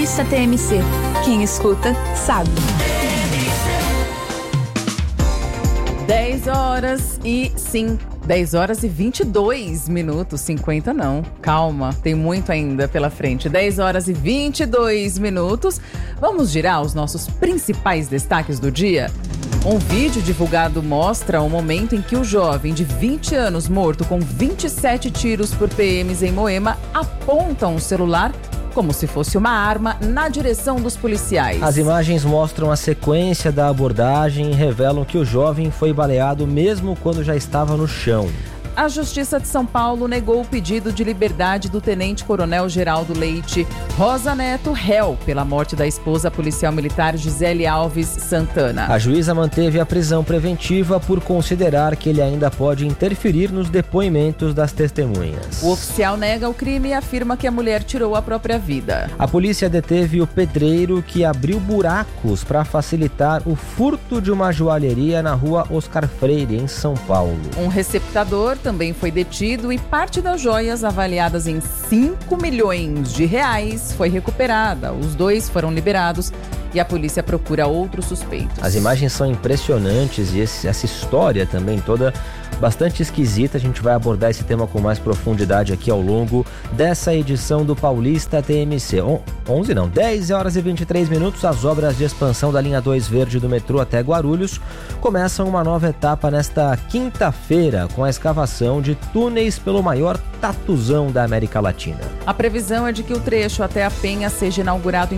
Paulista TMC. Quem escuta, sabe. 10 horas e 22 minutos, 50 não, calma, tem muito ainda pela frente. 10 horas e 22 minutos, vamos girar os nossos principais destaques do dia? Um vídeo divulgado mostra o momento em que o jovem de 20 anos morto com 27 tiros por PMs em Moema aponta um celular como se fosse uma arma na direção dos policiais. As imagens mostram a sequência da abordagem e revelam que o jovem foi baleado mesmo quando já estava no chão. A Justiça de São Paulo negou o pedido de liberdade do tenente-coronel Geraldo Leite Rosa Neto, réu pela morte da esposa policial militar Gisele Alves Santana. A juíza manteve a prisão preventiva por considerar que ele ainda pode interferir nos depoimentos das testemunhas. O oficial nega o crime e afirma que a mulher tirou a própria vida. A polícia deteve o pedreiro que abriu buracos para facilitar o furto de uma joalheria na rua Oscar Freire, em São Paulo. Um receptador também foi detido e parte das joias, avaliadas em 5 milhões de reais, foi recuperada. Os dois foram liberados e a polícia procura outros suspeitos. As imagens são impressionantes e essa história também toda bastante esquisita. A gente vai abordar esse tema com mais profundidade aqui ao longo dessa edição do Paulista TMC. 10 horas e 23 minutos. As obras de expansão da linha 2 verde do metrô até Guarulhos começam uma nova etapa nesta quinta-feira com a escavação de túneis pelo maior tatuzão da América Latina. A previsão é de que o trecho até a Penha seja inaugurado em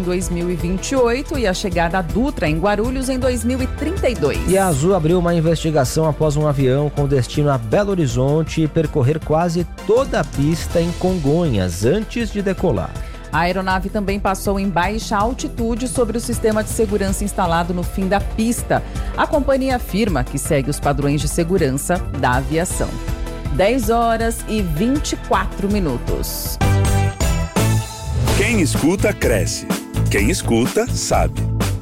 2028 e a chegada à Dutra em Guarulhos em 2032. E a Azul abriu uma investigação após um avião com destino a Belo Horizonte percorrer quase toda a pista em Congonhas antes de decolar. A aeronave também passou em baixa altitude sobre o sistema de segurança instalado no fim da pista. A companhia afirma que segue os padrões de segurança da aviação. 10 horas e 24 minutos. Quem escuta, cresce. Quem escuta, sabe.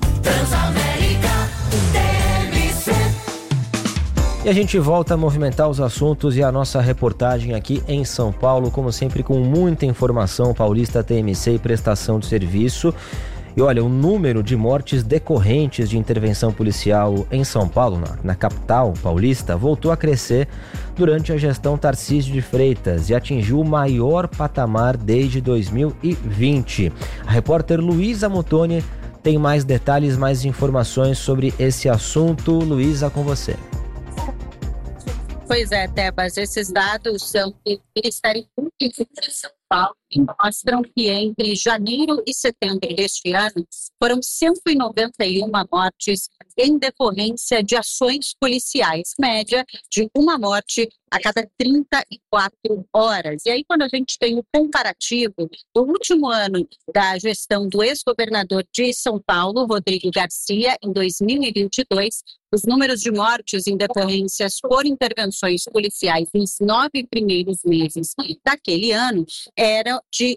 E a gente volta a movimentar os assuntos e a nossa reportagem aqui em São Paulo, como sempre com muita informação, Paulista TMC e prestação de serviço. E olha, o número de mortes decorrentes de intervenção policial em São Paulo, na capital paulista, voltou a crescer durante a gestão Tarcísio de Freitas e atingiu o maior patamar desde 2020. A repórter Luísa Mutoni tem mais detalhes, mais informações sobre esse assunto. Luísa, com você. Pois é, Tebas, esses dados são do Ministério Público de São Paulo e mostram que entre janeiro e setembro deste ano foram 191 mortes em decorrência de ações policiais, média de uma morte a cada 34 horas. E aí, quando a gente tem o comparativo do último ano da gestão do ex-governador de São Paulo, Rodrigo Garcia, em 2022, os números de mortes em decorrências por intervenções policiais nos 9 primeiros meses daquele ano eram de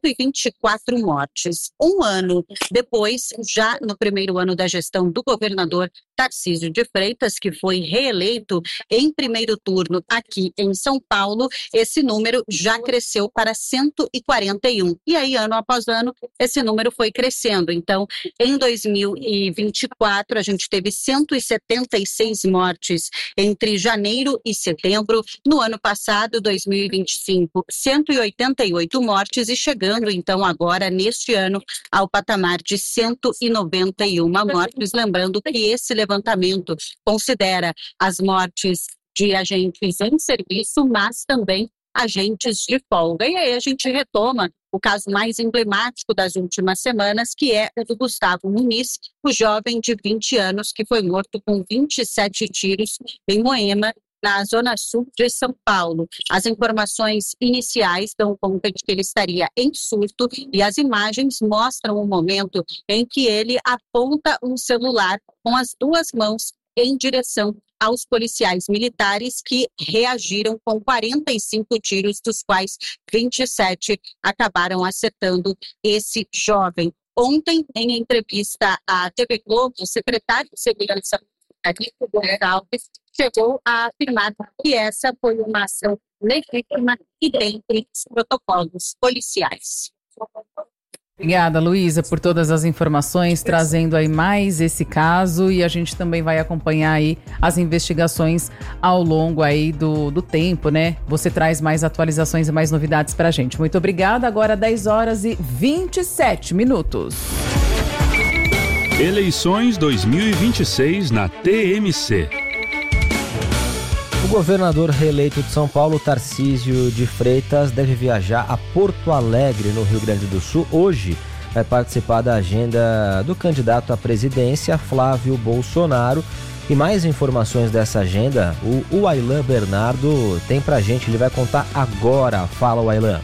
124 mortes. Um ano depois, já no primeiro ano da gestão do governador Tarcísio de Freitas, que foi reeleito em primeiro turno aqui em São Paulo, esse número já cresceu para 141. E aí, ano após ano, esse número foi crescendo. Então, em 2024, a gente teve 176 mortes entre janeiro e setembro. No ano passado, 2025, 188 mortes e chegando, então, agora, neste ano, ao patamar de 191 mortes. Lembrando que esse levantamento considera as mortes de agentes em serviço, mas também agentes de folga. E aí a gente retoma o caso mais emblemático das últimas semanas, que é o do Gustavo Muniz, o jovem de 20 anos que foi morto com 27 tiros em Moema, na zona sul de São Paulo. As informações iniciais dão conta de que ele estaria em surto e as imagens mostram o momento em que ele aponta um celular com as duas mãos em direção aos policiais militares que reagiram com 45 tiros, dos quais 27 acabaram acertando esse jovem. Ontem, em entrevista à TV Globo, o secretário de Segurança Rico Gonçalves chegou a afirmar que essa foi uma ação legítima e dentro dos protocolos policiais. Obrigada, Luísa, por todas as informações, trazendo aí mais esse caso, e a gente também vai acompanhar aí as investigações ao longo aí do tempo, né? Você traz mais atualizações e mais novidades pra gente. Muito obrigada. Agora 10h27. Eleições 2026 na TMC. O governador reeleito de São Paulo, Tarcísio de Freitas, deve viajar a Porto Alegre, no Rio Grande do Sul. Hoje vai participar da agenda do candidato à presidência, Flávio Bolsonaro. E mais informações dessa agenda, o Wailan Bernardo tem pra gente, ele vai contar agora. Fala, Wailan.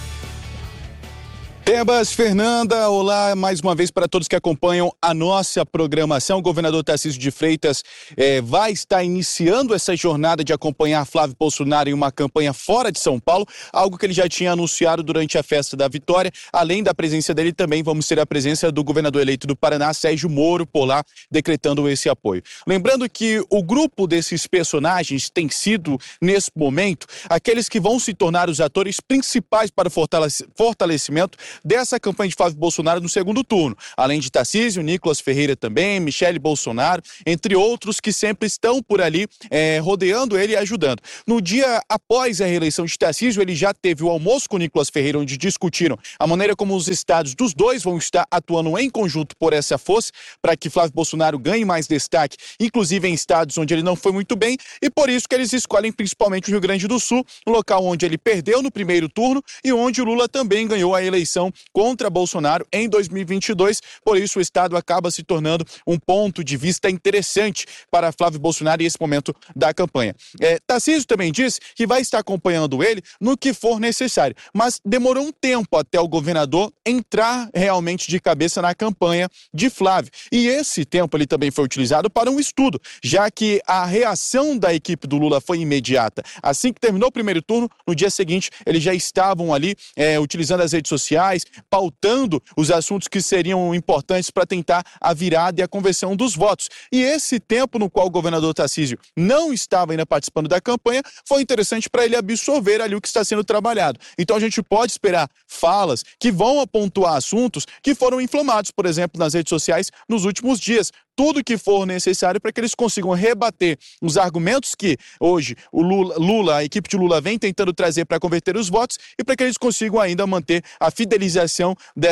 Tebas, Fernanda, olá mais uma vez para todos que acompanham a nossa programação. O governador Tarcísio de Freitas vai estar iniciando essa jornada de acompanhar Flávio Bolsonaro em uma campanha fora de São Paulo, algo que ele já tinha anunciado durante a festa da vitória. Além da presença dele, também vamos ter a presença do governador eleito do Paraná, Sérgio Moro, por lá, decretando esse apoio. Lembrando que o grupo desses personagens tem sido, nesse momento, aqueles que vão se tornar os atores principais para o fortalecimento dessa campanha de Flávio Bolsonaro no segundo turno, além de Tarcísio, Nicolas Ferreira também, Michele Bolsonaro, entre outros que sempre estão por ali rodeando ele e ajudando. No dia após a reeleição de Tarcísio, ele já teve o almoço com Nicolas Ferreira, onde discutiram a maneira como os estados dos dois vão estar atuando em conjunto por essa força, para que Flávio Bolsonaro ganhe mais destaque, inclusive em estados onde ele não foi muito bem, e por isso que eles escolhem principalmente o Rio Grande do Sul, um local onde ele perdeu no primeiro turno e onde o Lula também ganhou a eleição contra Bolsonaro em 2022, por isso o estado acaba se tornando um ponto de vista interessante para Flávio Bolsonaro e esse momento da campanha. Tarcísio também disse que vai estar acompanhando ele no que for necessário, mas demorou um tempo até o governador entrar realmente de cabeça na campanha de Flávio, e esse tempo ele também foi utilizado para um estudo, já que a reação da equipe do Lula foi imediata. Assim que terminou o primeiro turno, no dia seguinte eles já estavam ali utilizando as redes sociais, pautando os assuntos que seriam importantes para tentar a virada e a conversão dos votos. E esse tempo no qual o governador Tarcísio não estava ainda participando da campanha foi interessante para ele absorver ali o que está sendo trabalhado. Então a gente pode esperar falas que vão pontuar assuntos que foram inflamados, por exemplo, nas redes sociais nos últimos dias. Tudo que for necessário para que eles consigam rebater os argumentos que hoje o Lula, a equipe de Lula vem tentando trazer para converter os votos e para que eles consigam ainda manter a fidelização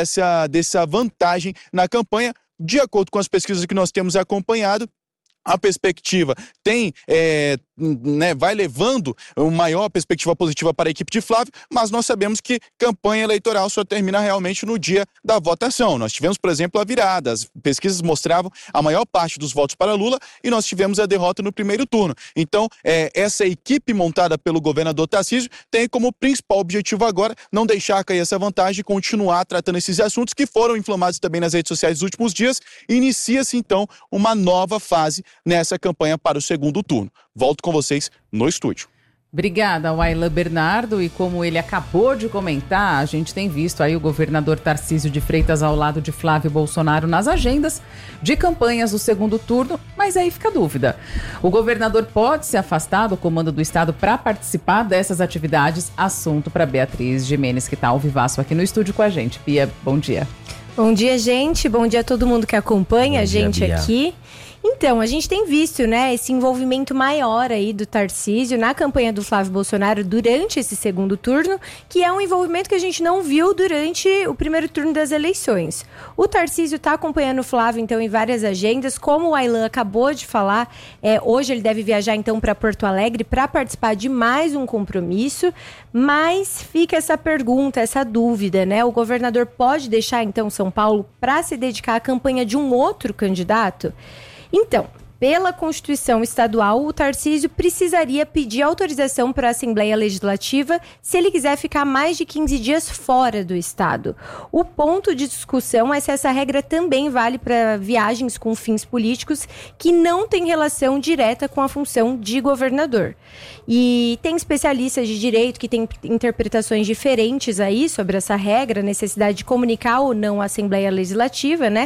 dessa vantagem na campanha. De acordo com as pesquisas que nós temos acompanhado, a perspectiva vai levando uma maior perspectiva positiva para a equipe de Flávio, mas nós sabemos que campanha eleitoral só termina realmente no dia da votação. Nós tivemos, por exemplo, a virada. As pesquisas mostravam a maior parte dos votos para Lula e nós tivemos a derrota no primeiro turno. Então, essa equipe montada pelo governador Tarcísio tem como principal objetivo agora não deixar cair essa vantagem e continuar tratando esses assuntos que foram inflamados também nas redes sociais nos últimos dias. Inicia-se, então, uma nova fase nessa campanha para o segundo turno. Volto com vocês no estúdio. Obrigada, Wailan Bernardo. E como ele acabou de comentar, a gente tem visto aí o governador Tarcísio de Freitas ao lado de Flávio Bolsonaro nas agendas de campanhas do segundo turno, mas aí fica a dúvida. O governador pode se afastar do comando do estado para participar dessas atividades? Assunto para Beatriz Gimenez, que está ao vivaço aqui no estúdio com a gente. Bia, bom dia. Bom dia, gente. Bom dia a todo mundo que acompanha a gente aqui. Então, a gente tem visto, né, esse envolvimento maior aí do Tarcísio na campanha do Flávio Bolsonaro durante esse segundo turno, que é um envolvimento que a gente não viu durante o primeiro turno das eleições. O Tarcísio está acompanhando o Flávio, então, em várias agendas. Como o Wailan acabou de falar, hoje ele deve viajar, então, para Porto Alegre para participar de mais um compromisso, mas fica essa pergunta, essa dúvida, né? O governador pode deixar, então, São Paulo para se dedicar à campanha de um outro candidato? Então, pela Constituição Estadual, o Tarcísio precisaria pedir autorização para a Assembleia Legislativa se ele quiser ficar mais de 15 dias fora do estado. O ponto de discussão é se essa regra também vale para viagens com fins políticos que não têm relação direta com a função de governador. E tem especialistas de direito que têm interpretações diferentes aí sobre essa regra, a necessidade de comunicar ou não a Assembleia Legislativa, né?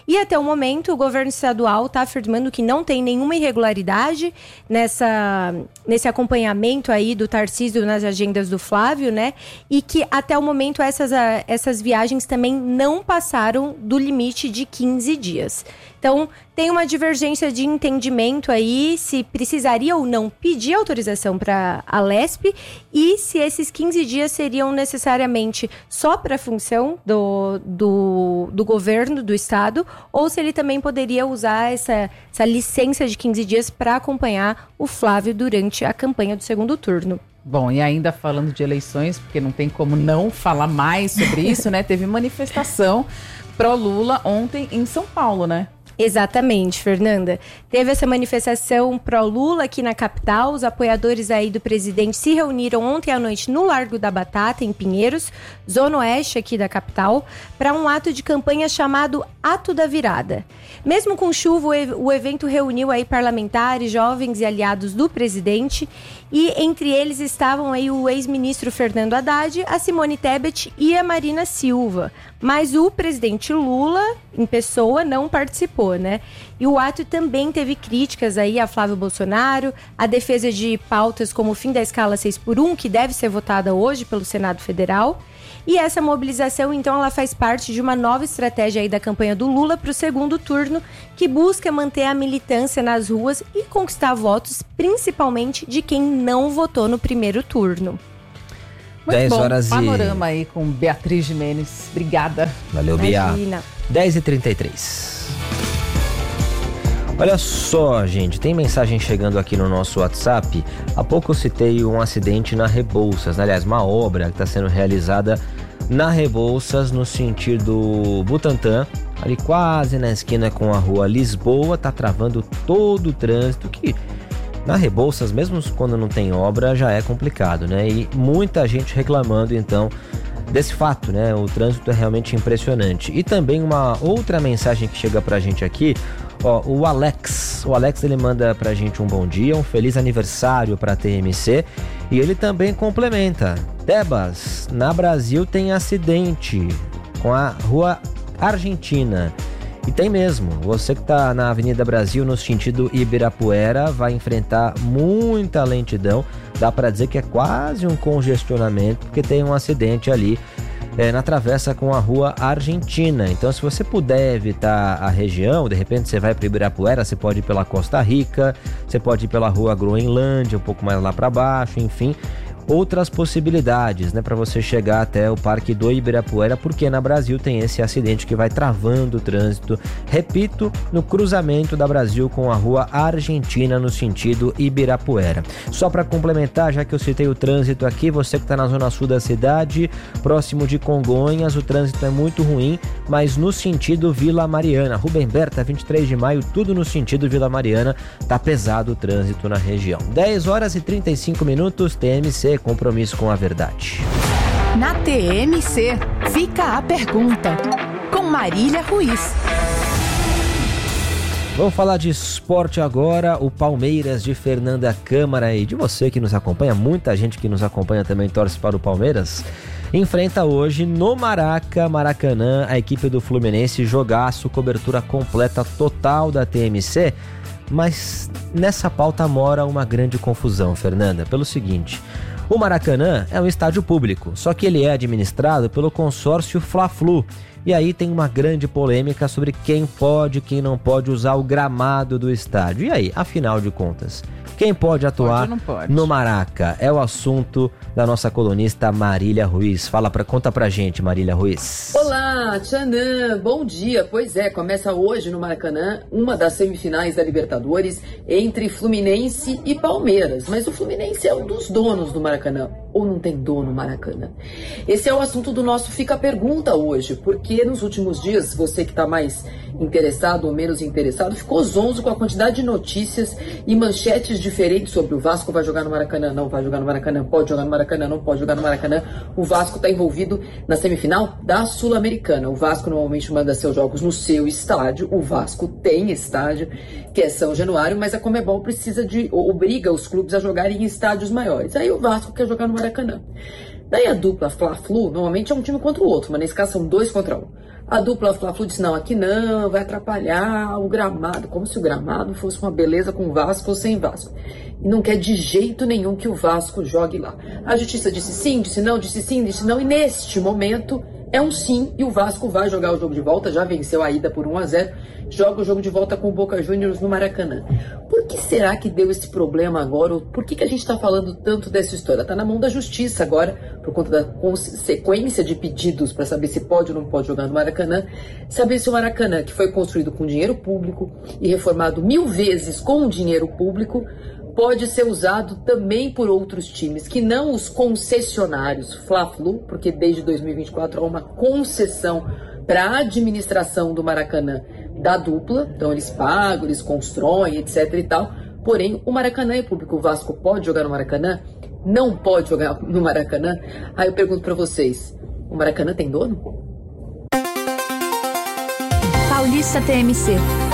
E até o momento o governo estadual está afirmando que não tem nenhuma irregularidade nesse acompanhamento aí do Tarcísio nas agendas do Flávio, né? E que até o momento essas viagens também não passaram do limite de 15 dias. Então, tem uma divergência de entendimento aí se precisaria ou não pedir autorização para a Lespe e se esses 15 dias seriam necessariamente só para a função do governo, do estado, ou se ele também poderia usar essa licença de 15 dias para acompanhar o Flávio durante a campanha do segundo turno. Bom, e ainda falando de eleições, porque não tem como não falar mais sobre isso, né? Teve manifestação pró-Lula ontem em São Paulo, né? Exatamente, Fernanda. Teve essa manifestação pró-Lula aqui na capital. Os apoiadores aí do presidente se reuniram ontem à noite no Largo da Batata, em Pinheiros, zona oeste aqui da capital, para um ato de campanha chamado Ato da Virada. Mesmo com chuva, o evento reuniu aí parlamentares, jovens e aliados do presidente, e entre eles estavam aí o ex-ministro Fernando Haddad, a Simone Tebet e a Marina Silva. Mas o presidente Lula, em pessoa, não participou, né? E o ato também teve críticas aí a Flávio Bolsonaro, a defesa de pautas como o fim da escala 6x1, que deve ser votada hoje pelo Senado Federal. E essa mobilização, então, ela faz parte de uma nova estratégia aí da campanha do Lula para o segundo turno, que busca manter a militância nas ruas e conquistar votos, principalmente de quem não votou no primeiro turno. Muito 10 bom, horas panorama aí com Beatriz Gimenez. Obrigada. Valeu, Bia. 10h33. Olha só, gente, tem mensagem chegando aqui no nosso WhatsApp. Há pouco eu citei um acidente na Rebouças, aliás, uma obra que está sendo realizada na Rebouças, no sentido Butantã, ali quase na esquina com a rua Lisboa, tá travando todo o trânsito, que na Rebouças, mesmo quando não tem obra, já é complicado, né? E muita gente reclamando, então, desse fato, né? O trânsito é realmente impressionante. E também uma outra mensagem que chega pra gente aqui, ó, o Alex, ele manda pra gente um bom dia, um feliz aniversário pra TMC, e ele também complementa: Tebas, na Brasil tem acidente com a rua Argentina. E tem mesmo, você que tá na Avenida Brasil no sentido Ibirapuera vai enfrentar muita lentidão, dá pra dizer que é quase um congestionamento, porque tem um acidente ali na travessa com a rua Argentina. Então, se você puder evitar a região, de repente você vai para Ibirapuera, você pode ir pela Costa Rica, você pode ir pela rua Groenlândia, um pouco mais lá para baixo, enfim, outras possibilidades, né, para você chegar até o Parque do Ibirapuera, porque na Brasil tem esse acidente que vai travando o trânsito, repito, no cruzamento da Brasil com a rua Argentina no sentido Ibirapuera. Só para complementar, já que eu citei o trânsito aqui, você que está na zona sul da cidade, próximo de Congonhas, o trânsito é muito ruim, mas no sentido Vila Mariana, Rubem Berta, 23 de maio, tudo no sentido Vila Mariana, tá pesado o trânsito na região. 10h35, TMC, compromisso com a verdade. Na TMC, fica a pergunta, com Marília Ruiz. Vamos falar de esporte agora. O Palmeiras de Fernanda Câmara e de você que nos acompanha, muita gente que nos acompanha também torce para o Palmeiras, enfrenta hoje no Maracanã a equipe do Fluminense. Jogaço, cobertura completa total da TMC. Mas nessa pauta mora uma grande confusão, Fernanda, pelo seguinte: o Maracanã é um estádio público, só que ele é administrado pelo consórcio Fla-Flu. E aí tem uma grande polêmica sobre quem pode e quem não pode usar o gramado do estádio. E aí, afinal de contas, quem pode atuar no Maraca? É o assunto da nossa colunista Marília Ruiz. Conta pra gente, Marília Ruiz. Olá, Tchanã, bom dia. Pois é, começa hoje no Maracanã uma das semifinais da Libertadores entre Fluminense e Palmeiras. Mas o Fluminense é um dos donos do Maracanã, ou não tem dono Maracanã? Esse é o assunto do nosso Fica a Pergunta hoje, porque nos últimos dias, você que está mais interessado ou menos interessado, ficou zonzo com a quantidade de notícias e manchetes diferentes sobre o Vasco vai jogar no Maracanã, não vai jogar no Maracanã, pode jogar no Maracanã, não pode jogar no Maracanã. O Vasco está envolvido na semifinal da Sul-Americana. O Vasco normalmente manda seus jogos no seu estádio. O Vasco tem estádio, que é São Januário, mas a Conmebol obriga os clubes a jogarem em estádios maiores. Aí o Vasco quer jogar no Maracanã. Daí a dupla Fla-Flu normalmente é um time contra o outro, mas nesse caso são 2 contra 1. A dupla Fla-Flu disse, não, aqui não, vai atrapalhar o gramado, como se o gramado fosse uma beleza com Vasco ou sem Vasco. E não quer de jeito nenhum que o Vasco jogue lá. A justiça disse sim, disse não, disse sim, disse não, e neste momento é um sim, e o Vasco vai jogar o jogo de volta, já venceu a ida por 1-0, joga o jogo de volta com o Boca Juniors no Maracanã. Por que será que deu esse problema agora? Por que a gente está falando tanto dessa história? Está na mão da justiça agora, por conta da sequência de pedidos para saber se pode ou não pode jogar no Maracanã, saber se o Maracanã, que foi construído com dinheiro público e reformado 1000 vezes com dinheiro público, pode ser usado também por outros times, que não os concessionários Fla-Flu, porque desde 2024 há uma concessão para a administração do Maracanã da dupla, então eles pagam, eles constroem, etc e tal, porém o Maracanã é público, o Vasco pode jogar no Maracanã? Não pode jogar no Maracanã? Aí eu pergunto para vocês, o Maracanã tem dono? Paulista TMC.